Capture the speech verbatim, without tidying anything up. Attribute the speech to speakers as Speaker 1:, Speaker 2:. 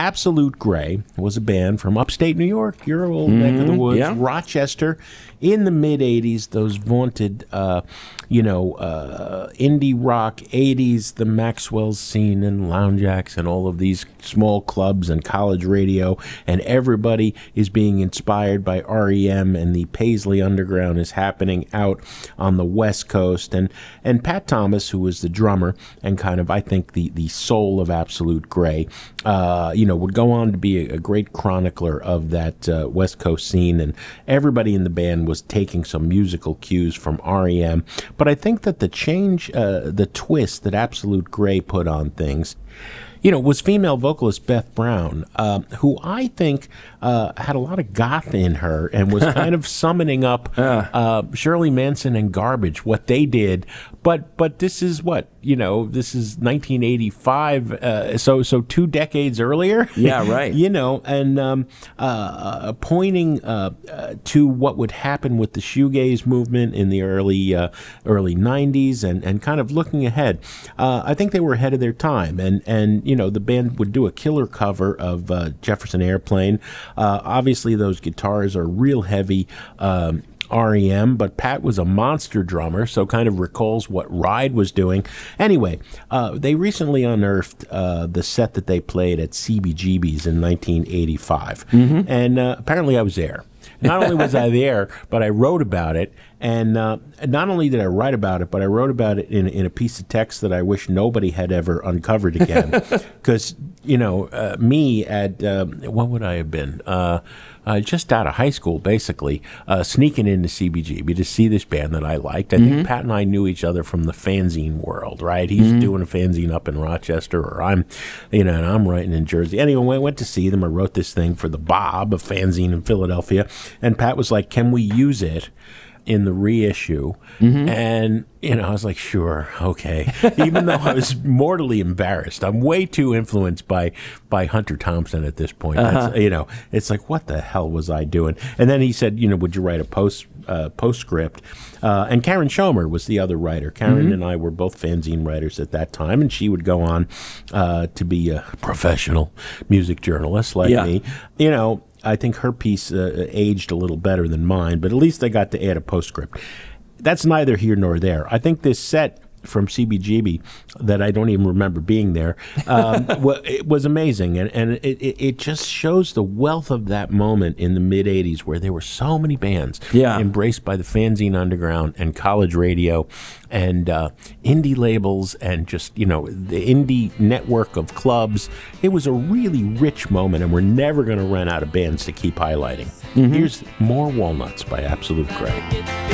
Speaker 1: Absolute Gray was a band from upstate New York, your old mm-hmm. neck of the woods,
Speaker 2: yeah.
Speaker 1: Rochester, in the mid-eighties, those vaunted, uh, you know, uh, indie rock eighties, the Maxwell's scene and Lounge Acts and all of these small clubs and college radio, and everybody is being inspired by R E M, and the Paisley Underground is happening out on the West Coast. And, and Pat Thomas, who was the drummer and kind of, I think, the, the soul of Absolute Gray, uh, you know, would go on to be a, a great chronicler of that uh, West Coast scene, and everybody in the band was taking some musical cues from R E M. But I think that the change, uh, the twist that Absolute Gray put on things, you know, was female vocalist Beth Brown, uh, who I think uh, had a lot of goth in her and was kind of summoning up uh, Shirley Manson and Garbage, what they did. But but this is what, you know, this is nineteen eighty-five, uh, so so two decades earlier.
Speaker 2: Yeah, right.
Speaker 1: You know, and um, uh, pointing uh, uh, to what would happen with the shoegaze movement in the early uh, early nineties, and, and kind of looking ahead. Uh, I think they were ahead of their time, and and you know, the band would do a killer cover of uh, Jefferson Airplane. Uh, obviously, those guitars are real heavy. Um, R E M, but Pat was a monster drummer, so kind of recalls what Ride was doing. Anyway, uh, they recently unearthed uh, the set that they played at C B G B's in nineteen eighty-five, mm-hmm. and uh, apparently I was there. Not only was I there, but I wrote about it, and uh, not only did I write about it, but I wrote about it in, in a piece of text that I wish nobody had ever uncovered again. Because, you know, uh, me at, uh, what would I have been? Uh, uh, just out of high school, basically, uh, sneaking into C B G B to see this band that I liked. I mm-hmm. think Pat and I knew each other from the fanzine world, right? He's mm-hmm. doing a fanzine up in Rochester, or I'm, you know, and I'm writing in Jersey. Anyway, I went to see them. I wrote this thing for the Bob, a fanzine in Philadelphia, and Pat was like, can we use it in the reissue? Mm-hmm. And, you know, I was like, sure, okay. Even though I was mortally embarrassed. I'm way too influenced by by Hunter Thompson at this point. Uh-huh. That's, you know, it's like, what the hell was I doing? And then he said, you know, would you write a post uh, postscript? Uh, and Karen Schomer was the other writer. Karen mm-hmm. and I were both fanzine writers at that time, and she would go on uh, to be a professional music journalist like yeah. me. You know, I think her piece uh, aged a little better than mine, but at least I got to add a postscript. That's neither here nor there. I think this set from C B G B that I don't even remember being there um, it was amazing, and, and it, it, it just shows the wealth of that moment in the mid-eighties where there were so many bands
Speaker 2: yeah.
Speaker 1: embraced by the fanzine underground and college radio and uh, indie labels and just, you know, the indie network of clubs. It was a really rich moment, and we're never going to run out of bands to keep highlighting. Mm-hmm. Here's more Walnuts by Absolute Gray.